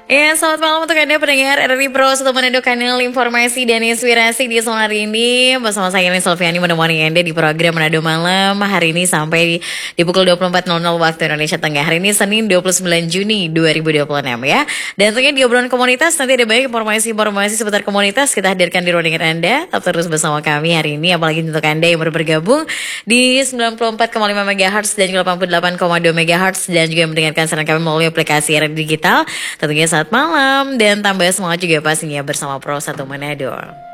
Ya, selamat malam untuk Anda pendengar RRI Pro untuk Manado Kanal Informasi dan Inspirasi di sore hari ini. Bersama saya Ini Selviani menemani Anda di program Manado Malam hari ini sampai di pukul 24.00 waktu Indonesia Tengah. Hari ini Senin 29 Juni 2026 ya. Dan tentunya di obrolan komunitas nanti ada banyak informasi-informasi seputar komunitas kita hadirkan di ruang dengar Anda. Tetap terus bersama kami hari ini, apalagi untuk Anda yang baru bergabung di 94,5 MHz dan 88,2 MHz dan juga mendengarkan siaran kami melalui aplikasi RRI Digital. Tentunya saat malam dan tambah semangat juga pastinya bersama Pro 1 Manado.